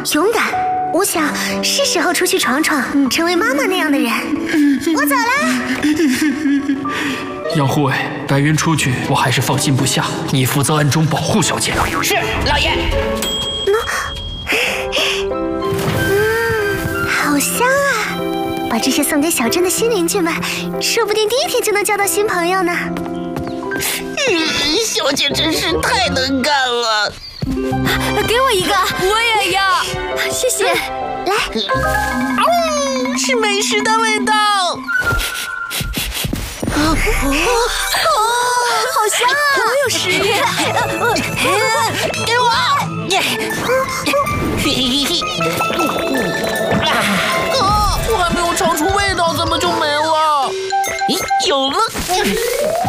勇敢。我想是时候出去闯闯，成为妈妈那样的人。我走了。 杨护卫，白云出去，我还是放心不下。你负责暗中保护小姐。 是，老爷。 好香啊！把这些送给小镇的新邻居们，说不定第一天就能交到新朋友呢。 小姐真是太能干了。 给我一个，我也要，谢谢。 来， 是美食的味道。 好香啊！我有食欲。 给我。